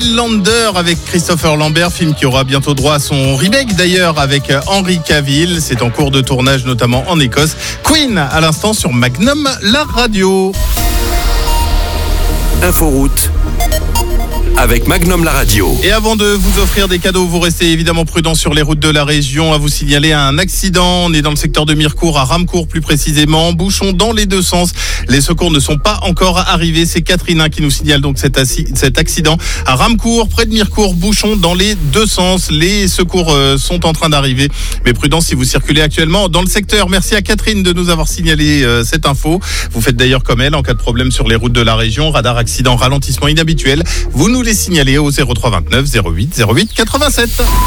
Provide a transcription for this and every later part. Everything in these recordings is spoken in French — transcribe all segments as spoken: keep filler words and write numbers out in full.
Highlander avec Christopher Lambert, film qui aura bientôt droit à son remake d'ailleurs avec Henry Cavill. C'est en cours de tournage notamment en Écosse. Queen à l'instant sur Magnum, la radio. Inforoute avec Magnum la radio. Et avant de vous offrir des cadeaux, vous restez évidemment prudents sur les routes de la région. À vous signaler un accident. On est dans le secteur de Mirecourt, à Ramecourt plus précisément. Bouchon dans les deux sens. Les secours ne sont pas encore arrivés. C'est Catherine qui nous signale donc cet, assi- cet accident à Ramecourt, près de Mirecourt. Bouchon dans les deux sens. Les secours euh, sont en train d'arriver. Mais prudence si vous circulez actuellement dans le secteur. Merci à Catherine de nous avoir signalé euh, cette info. Vous faites d'ailleurs comme elle en cas de problème sur les routes de la région. Radar, accident, ralentissement inhabituel. Vous nous les signalez au zéro trois vingt-neuf zéro huit zéro huit quatre-vingt-sept.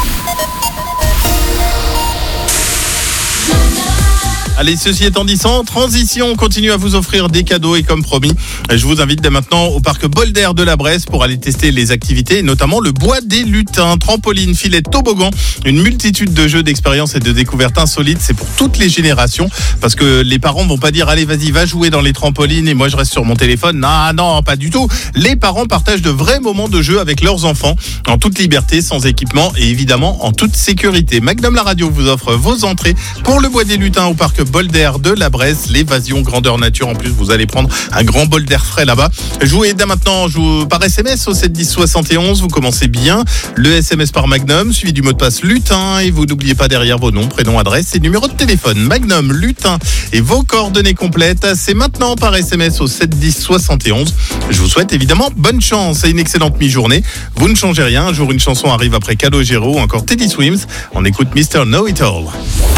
Allez, ceci étant dit, sans transition, on continue à vous offrir des cadeaux et comme promis, je vous invite dès maintenant au parc Bolder de la Bresse pour aller tester les activités, notamment le bois des lutins, trampoline, filet, toboggan, une multitude de jeux, d'expériences et de découvertes insolites. C'est pour toutes les générations parce que les parents vont pas dire allez vas-y va jouer dans les trampolines et moi je reste sur mon téléphone. Non, non, pas du tout. Les parents partagent de vrais moments de jeu avec leurs enfants en toute liberté, sans équipement et évidemment en toute sécurité. Magnum la radio vous offre vos entrées pour le bois des lutins au parc Bolder de la Bresse, l'évasion grandeur nature. En plus, vous allez prendre un grand bol d'air frais là-bas. Jouez dès maintenant jouez par S M S au sept dix soixante et onze. Vous commencez bien le S M S par Magnum, suivi du mot de passe lutin. Et vous n'oubliez pas derrière vos noms, prénoms, adresses et numéro de téléphone. Magnum, lutin et vos coordonnées complètes. C'est maintenant par S M S au sept dix soixante et onze. Je vous souhaite évidemment bonne chance et une excellente mi-journée. Vous ne changez rien. Un jour, une chanson arrive après Calogero ou encore Teddy Swims. On écoute mister Know It All.